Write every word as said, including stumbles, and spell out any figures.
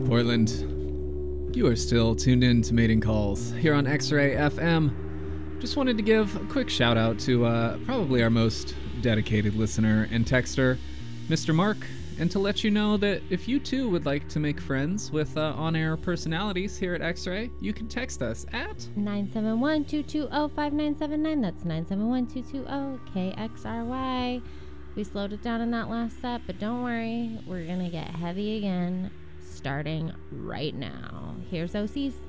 Portland. You are still tuned in to Mating Calls here on X-Ray F M. Just wanted to give a quick shout out to uh, probably our most dedicated listener and texter, Mister Mark, and to let you know that if you too would like to make friends with uh, on-air personalities here at X-Ray, you can text us at nine seven one, two two zero, five nine seven nine. That's nine seven one, two two zero, K X R Y. We slowed it down in that last set, but don't worry, we're going to get heavy again starting right now. Here's O Cs.